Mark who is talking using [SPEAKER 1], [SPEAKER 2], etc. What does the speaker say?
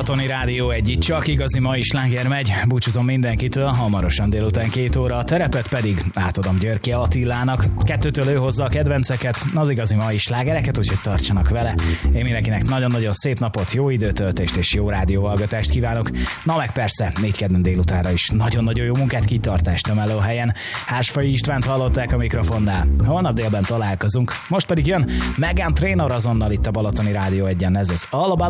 [SPEAKER 1] Balatoni Rádió 1, itt csak igazi mai sláger megy. Búcsúzom mindenkitől, hamarosan délután 2 óra, a terepet pedig átadom Györke Attilának. 2-től ő hozza a kedvenceket, az igazi mai slágereket, úgyhogy tartsanak vele. Én mindenkinek nagyon-nagyon szép napot, jó időtöltést és jó rádióhallgatást kívánok. Na meg persze, 4 kedden délutánra is nagyon-nagyon jó munkát, kitartást a melóhelyen. Hársfai Istvánt hallották a mikrofonnál. Holnap délben találkozunk. Most pedig jön Meghan Trainor azonnal itt a Balatoni Rádió 1-en. Ez az All About